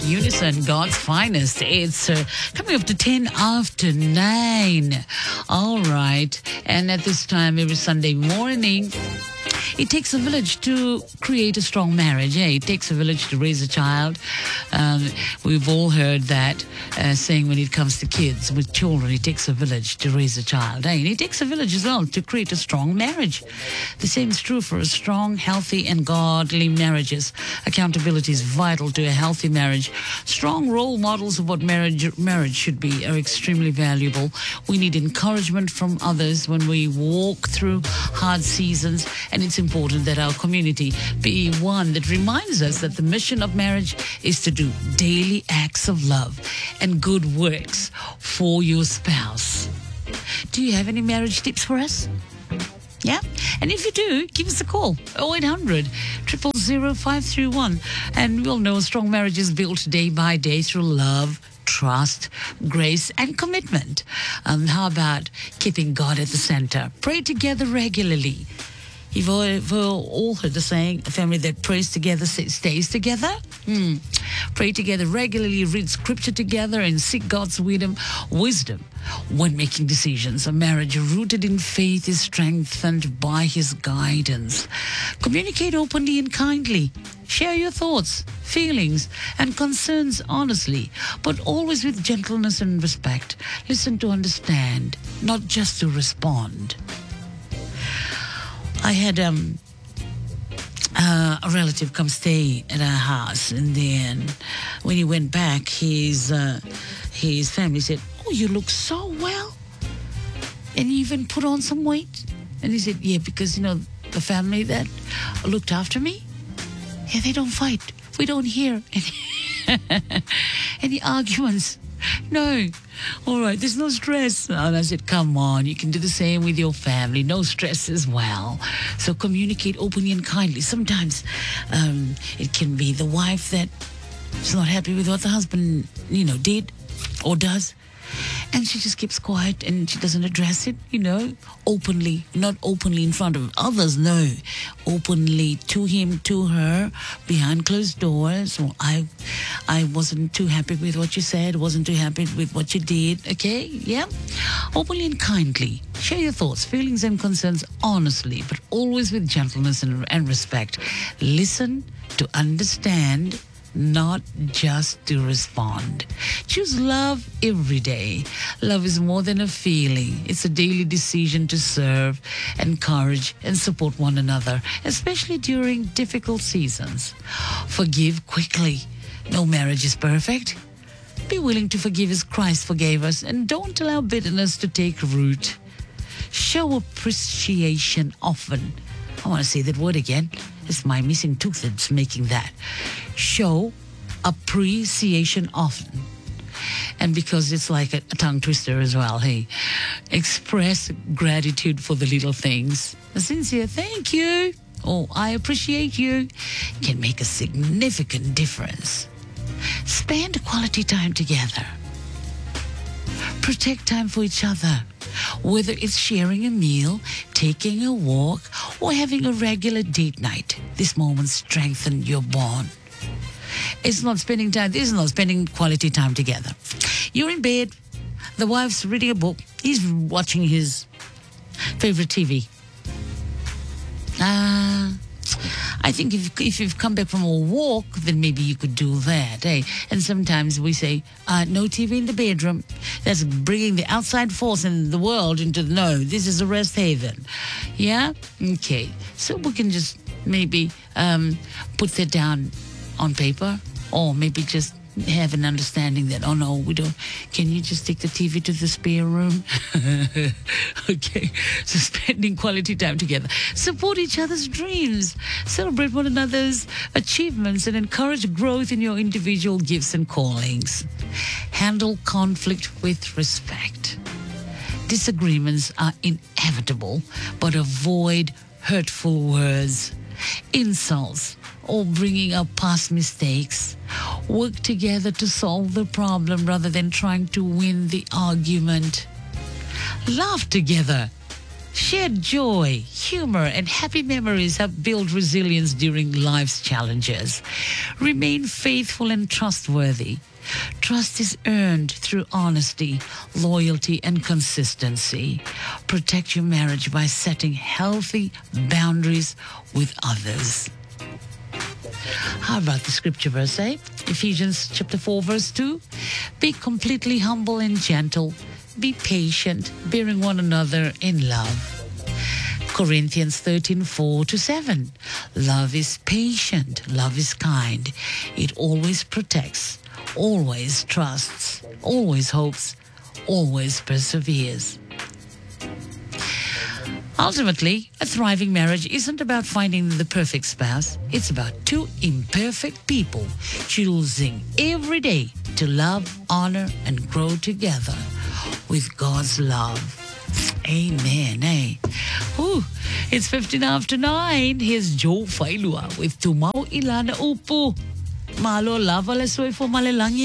Unison, God's finest. It's coming up to 10 after 9. All right. And at this time, every Sunday morning, it takes a village to create a strong marriage. It takes a village to raise a child. We've all heard that saying when it comes to kids, with children, it takes a village to raise a child. And it takes a village as well to create a strong marriage. The same is true for a strong, healthy, and godly marriages. Accountability is vital to a healthy marriage. Strong role models of what marriage should be are extremely valuable. We need encouragement from others when we walk through hard seasons, and it's important that our community be one that reminds us that the mission of marriage is to do daily acts of love and good works for your spouse. Do you have any marriage tips for us? Yeah? And if you do, give us a call. 0800 000 531. And we'll know a strong marriage is built day by day through love, trust, grace, and commitment. How about keeping God at the center? Pray together regularly. You've all heard the saying, a family that prays together stays together. Pray together regularly, read scripture together, and seek God's wisdom when making decisions. A marriage rooted in faith is strengthened by His guidance. Communicate openly and kindly. Share your thoughts, feelings, and concerns honestly, but always with gentleness and respect. Listen to understand, not just to respond. I had a relative come stay at our house, and then when he went back, his family said, "Oh, you look so well, and you even put on some weight." And he said, "Yeah, because the family that looked after me, yeah, they don't fight. We don't hear any arguments. No. All right, there's no stress." And I said, "Come on, you can do the same with your family. No stress as well. So communicate openly and kindly." Sometimes it can be the wife that is not happy with what the husband, did or does. And she just keeps quiet and she doesn't address it, openly, not openly in front of others, no. Openly to him, to her, behind closed doors. Well, I wasn't too happy with what you said, wasn't too happy with what you did, okay? Yeah? Openly and kindly. Share your thoughts, feelings, and concerns honestly, but always with gentleness and respect. Listen to understand, not just to respond. Choose love every day. Love is more than a feeling. It's a daily decision to serve, encourage, and support one another, especially during difficult seasons. Forgive quickly. No marriage is perfect. Be willing to forgive as Christ forgave us, and don't allow bitterness to take root. Show appreciation often. I want to say that word again. It's my missing tooth that's making that. Show appreciation often. And because it's like a tongue twister as well, hey. Express gratitude for the little things. A sincere thank you or I appreciate you can make a significant difference. Spend quality time together. Protect time for each other. Whether it's sharing a meal, taking a walk, or having a regular date night, this moment strengthens your bond. It's not spending time. This is not spending quality time together. You're in bed. The wife's reading a book. He's watching his favorite TV. I think if you've come back from a walk, then maybe you could do that, eh? And sometimes we say, no TV in the bedroom. That's bringing the outside force in the world into no, this is a rest haven. Yeah? Okay. So we can just maybe put that down on paper, or maybe just have an understanding that, oh no, we don't. Can you just take the TV to the spare room? Okay. So spending quality time together. Support each other's dreams. Celebrate one another's achievements and encourage growth in your individual gifts and callings. Handle conflict with respect. Disagreements are inevitable, but avoid hurtful words, insults, or bringing up past mistakes. Work together to solve the problem rather than trying to win the argument. Laugh together. Shared joy, humor, and happy memories have built resilience during life's challenges. Remain faithful and trustworthy. Trust is earned through honesty, loyalty, and consistency. Protect your marriage by setting healthy boundaries with others. How about the scripture verse, eh? Ephesians chapter 4, verse 2. Be completely humble and gentle. Be patient, bearing one another in love. Corinthians 13, 4-7. Love is patient. Love is kind. It always protects, always trusts, always hopes, always perseveres. Ultimately, a thriving marriage isn't about finding the perfect spouse. It's about two imperfect people choosing every day to love, honor, and grow together with God's love. Amen, eh? Ooh, it's 15 after 9. Here's Joe Failua with Tumao Ilana Upo. Malo lava le soy for malelangi.